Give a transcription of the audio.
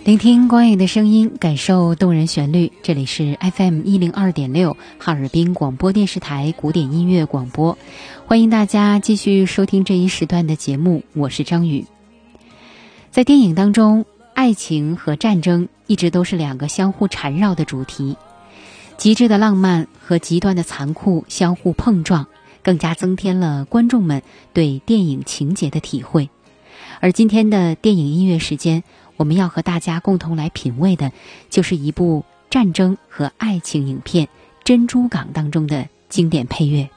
聆听光影的声音，感受动人旋律。这里是 FM102.6 哈尔滨广播电视台古典音乐广播，欢迎大家继续收听这一时段的节目，我是张宇。在电影当中，爱情和战争一直都是两个相互缠绕的主题，极致的浪漫和极端的残酷相互碰撞，更加增添了观众们对电影情节的体会。而今天的电影音乐时间，我们要和大家共同来品味的就是一部战争和爱情影片《珍珠港》当中的经典配乐。